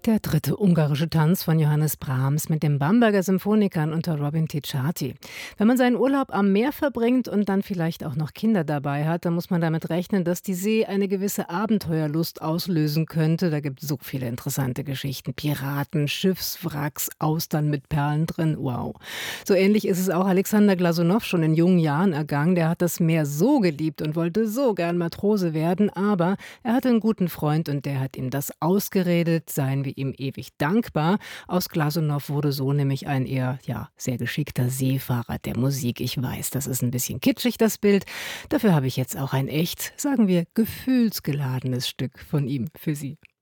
Der dritte ungarische Tanz von Johannes Brahms mit den Bamberger Symphonikern unter Robin Ticciati. Wenn man seinen Urlaub am Meer verbringt und dann vielleicht auch noch Kinder dabei hat, dann muss man damit rechnen, dass die See eine gewisse Abenteuerlust auslösen könnte. Da gibt es so viele interessante Geschichten. Piraten, Schiffswracks, Austern mit Perlen drin. Wow. So ähnlich ist es auch Alexander Glasunow schon in jungen Jahren ergangen. Der hat das Meer so geliebt und wollte so gern Matrose werden, aber er hatte einen guten Freund und der hat ihm das ausgeredet. Seien wir ihm ewig dankbar. Aus Glasunow wurde so nämlich ein eher, sehr geschickter Seefahrer der Musik. Ich weiß, das ist ein bisschen kitschig, das Bild. Dafür habe ich jetzt auch ein echt, sagen wir, gefühlsgeladenes Stück von ihm für Sie.